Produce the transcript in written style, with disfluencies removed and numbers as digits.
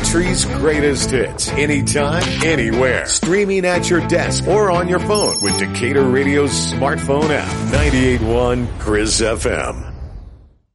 country's greatest hits. Anytime, anywhere. Streaming at your desk or on your phone with Decatur Radio's smartphone app. 98.1 Chris FM.